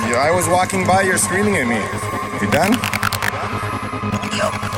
I was walking by, you're screaming at me. You done? Yep.